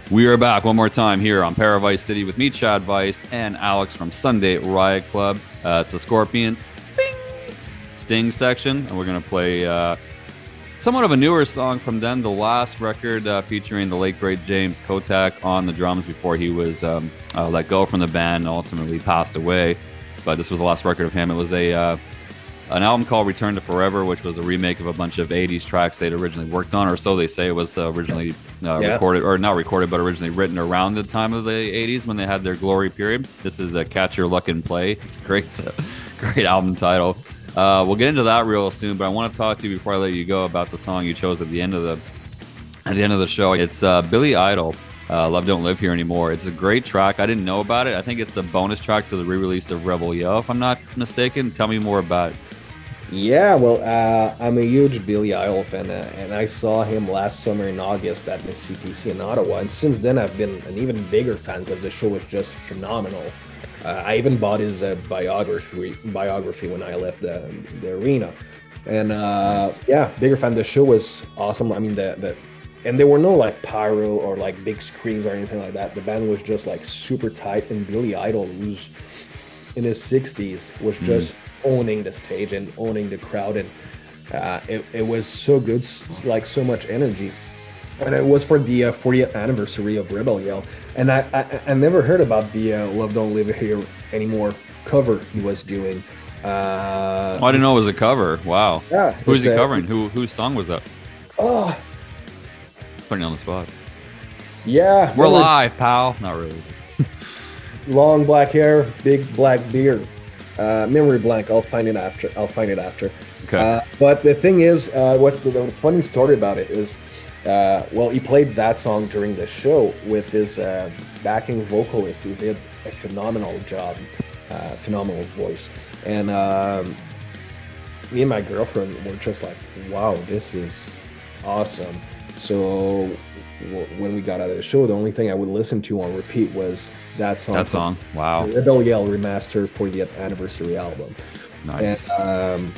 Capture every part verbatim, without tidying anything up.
We are back one more time here on Paradise City with me, Chad Vice, and Alex from Sunday Riot Club. Uh, it's the Scorpions Bing! Sting section, and we're going to play uh, somewhat of a newer song from them, the last record uh, featuring the late, great James Kotak on the drums before he was um, uh, let go from the band and ultimately passed away. But this was the last record of him. It was a uh, an album called Return to Forever, which was a remake of a bunch of eighties tracks they'd originally worked on, or so they say. It was uh, originally uh, yeah. recorded, or not recorded, but originally written around the time of the eighties when they had their glory period. This is uh, Catch Your Luck and Play. It's a great, uh, great album title. Uh, we'll get into that real soon, but I want to talk to you before I let you go about the song you chose at the end of the at the end of the show. It's uh, Billy Idol. Uh, Love Don't Live Here Anymore. It's a great track. I didn't know about it. I think it's a bonus track to the re-release of Rebel Yell, if I'm not mistaken. Tell me more about it. Yeah, well, uh, I'm a huge Billy Idol fan, uh, and I saw him last summer in August at the C T C in Ottawa, and since then I've been an even bigger fan because the show was just phenomenal. Uh, I even bought his uh, biography biography when I left the, the arena, and uh, yeah, bigger fan. The show was awesome. I mean, the the and there were no like pyro or like big screens or anything like that. The band was just like super tight, and Billy Idol, who's in his sixties, was just mm. owning the stage and owning the crowd, and uh, it, it was so good, like so much energy. And it was for the uh, fortieth anniversary of Rebel Yell, and I, I I never heard about the uh, Love Don't Live Here Anymore cover he was doing. Uh, oh, I didn't know it was a cover. Wow. Yeah. Who's he covering? Who whose song was that? Oh, putting you on the spot. Yeah, we're live, pal. Not really. Long black hair, big black beard. Uh, memory blank. I'll find it after. I'll find it after. Okay. Uh, but the thing is, uh, what the, the funny story about it is, uh, well, he played that song during the show with his uh, backing vocalist, who did a phenomenal job, uh, phenomenal voice, and um, me and my girlfriend were just like, "Wow, this is awesome." So w- when we got out of the show, the only thing I would listen to on repeat was that song. That song, wow. The Rebel Yell remaster for the anniversary album. Nice. And, um,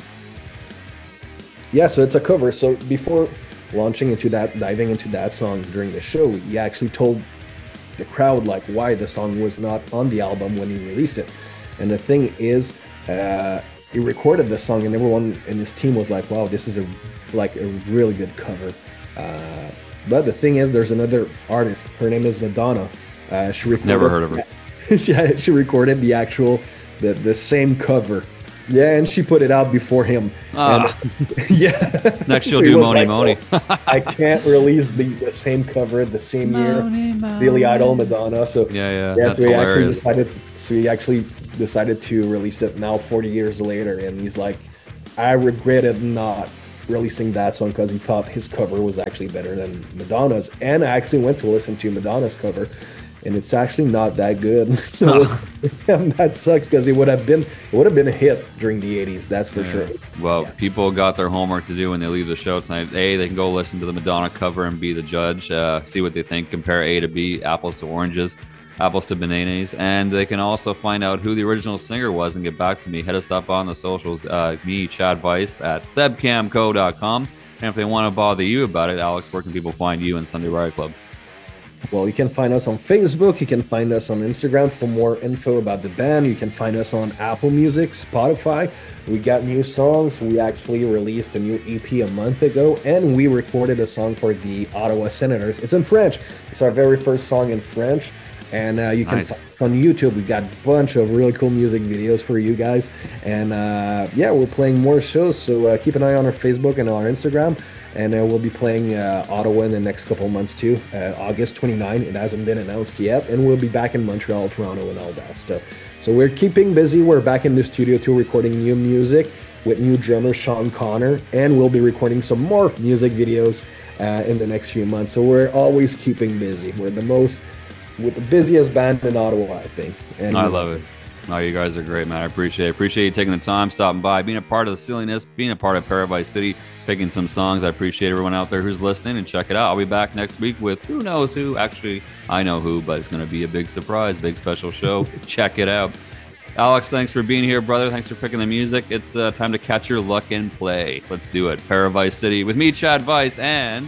yeah, so it's a cover. So before launching into that, diving into that song during the show, he actually told the crowd like why the song was not on the album when he released it. And the thing is, uh, he recorded the song, and everyone in his team was like, "Wow, this is a like a really good cover." Uh, but the thing is, there's another artist. Her name is Madonna. Uh, she recorded, Never heard of her. she, she recorded the actual, the, the same cover. Yeah, and she put it out before him. Ah. And, yeah. Next she'll So do was Moni like, Moni. "Well, I can't release the, the same cover the same year. Moni, Moni. Billy Idol, Madonna. So yeah, yeah, yeah that's so he actually hilarious. decided. So he actually decided to release it now, forty years later, and he's like, I regretted not releasing that song because he thought his cover was actually better than Madonna's, and I actually went to listen to Madonna's cover, and it's actually not that good. So it was, that sucks because it would have been it would have been a hit during the eighties, that's for Yeah. sure. Well, Yeah. people got their homework to do when they leave the show tonight. A, they can go listen to the Madonna cover and be the judge, uh, see what they think, compare A to B, apples to oranges, apples to bananas, and they can also find out who the original singer was and get back to me. Hit us up on the socials, uh, me, Chad Vice, at sebcamco dot com. And if they want to bother you about it, Alex, where can people find you in Sunday Riot Club? Well, you can find us on Facebook. You can find us on Instagram for more info about the band. You can find us on Apple Music, Spotify. We got new songs. We actually released a new E P a month ago, and we recorded a song for the Ottawa Senators. It's in French. It's our very first song in French. And uh, you can Nice. find on YouTube. We got a bunch of really cool music videos for you guys. And uh, yeah, we're playing more shows. So uh, keep an eye on our Facebook and our Instagram. And uh, we'll be playing uh, Ottawa in the next couple of months too. Uh, August twenty-ninth. It hasn't been announced yet. And we'll be back in Montreal, Toronto, and all that stuff. So we're keeping busy. We're back in the studio too, recording new music with new drummer Sean Connor. And we'll be recording some more music videos uh, in the next few months. So we're always keeping busy. We're the most, with the busiest band in Ottawa, I think. And I love it. No, you guys are great, man. I appreciate it. Appreciate you taking the time, stopping by, being a part of the silliness, being a part of Paradise City, picking some songs. I appreciate everyone out there who's listening, and check it out. I'll be back next week with who knows who. Actually, I know who, but it's going to be a big surprise, big special show. Check it out. Alex, thanks for being here, brother. Thanks for picking the music. It's uh, time to catch your luck and play. Let's do it. Paradise City with me, Chad Vice, and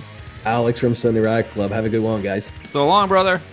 Alex from Sunday Riot Club. Have a good one, guys. So long, brother.